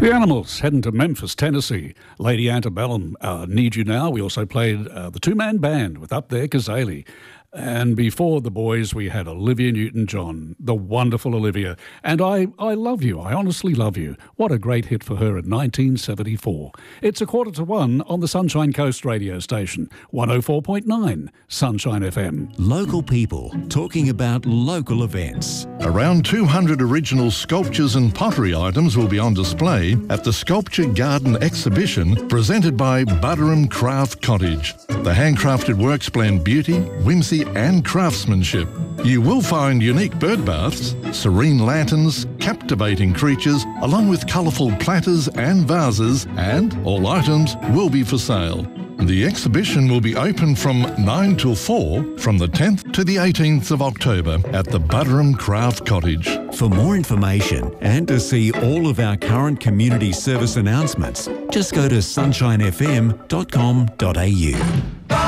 The Animals heading to Memphis, Tennessee. Lady Antebellum, Need You Now. We also played the two-man band with Up There Kazali. And before the boys, we had Olivia Newton-John, the wonderful Olivia. And I love you. I honestly love you. What a great hit for her in 1974. It's 1:45 on the Sunshine Coast radio station, 104.9 Sunshine FM. Local people talking about local events. Around 200 original sculptures and pottery items will be on display at the Sculpture Garden exhibition presented by Buderim Craft Cottage. The handcrafted works blend beauty, whimsy and craftsmanship. You will find unique bird baths, serene lanterns, captivating creatures, along with colourful platters and vases, and all items will be for sale. The exhibition will be open from 9 till 4 from the 10th to the 18th of October at the Buderim Craft Cottage. For more information and to see all of our current community service announcements, just go to sunshinefm.com.au.